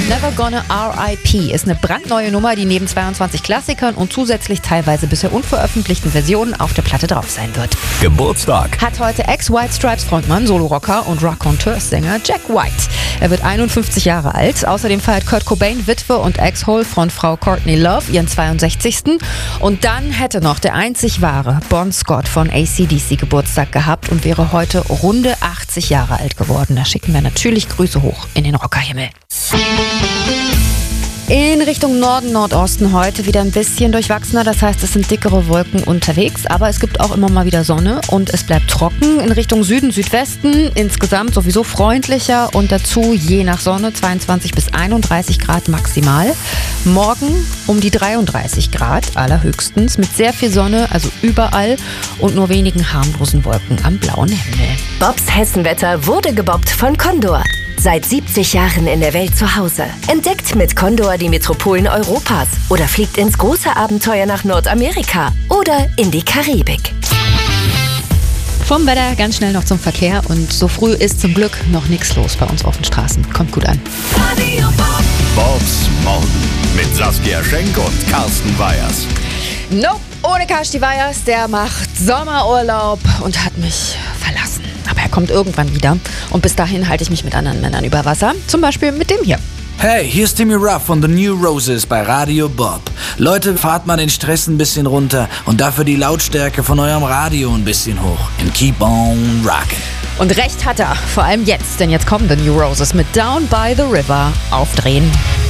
Never Gonna R.I.P. ist eine brandneue Nummer, die neben 22 Klassikern und zusätzlich teilweise bisher unveröffentlichten Versionen auf der Platte drauf sein wird. Geburtstag Hat heute Ex-White Stripes Frontmann, Solo-Rocker und Raconteurs-Sänger Jack White. Er wird 51 Jahre alt. Außerdem feiert Kurt Cobain, Witwe und Ex-Hole-Frontfrau Courtney Love ihren 62. Und dann hätte noch der einzig wahre Bon Scott von AC/DC Geburtstag gehabt und wäre heute runde 80 Jahre alt geworden. Da schicken wir natürlich Grüße hoch in den Rockerhimmel. In Richtung Norden, Nordosten heute wieder ein bisschen durchwachsener. Das heißt, es sind dickere Wolken unterwegs, aber es gibt auch immer mal wieder Sonne und es bleibt trocken. In Richtung Süden, Südwesten insgesamt sowieso freundlicher und dazu je nach Sonne 22 bis 31 Grad maximal. Morgen um die 33 Grad allerhöchstens mit sehr viel Sonne, also überall und nur wenigen harmlosen Wolken am blauen Himmel. Bobs Hessenwetter wurde gebobbt von Condor. Seit 70 Jahren in der Welt zu Hause. Entdeckt mit Condor die Metropolen Europas oder fliegt ins große Abenteuer nach Nordamerika oder in die Karibik. Vom Wetter ganz schnell noch zum Verkehr und so früh ist zum Glück noch nichts los bei uns auf den Straßen. Kommt gut an. Bobs Morgen mit Saskia Schenk und Carsten Weyers. Nope, ohne Kasti Weyers, der macht Sommerurlaub und hat mich verlassen. Aber er kommt irgendwann wieder und bis dahin halte ich mich mit anderen Männern über Wasser. Zum Beispiel mit dem hier. Hey, hier ist Timmy Ruff von The New Roses bei Radio Bob. Leute, fahrt mal den Stress ein bisschen runter und dafür die Lautstärke von eurem Radio ein bisschen hoch. And keep on rockin'. Und recht hat er, vor allem jetzt, denn jetzt kommen The New Roses mit Down by the River. Aufdrehen.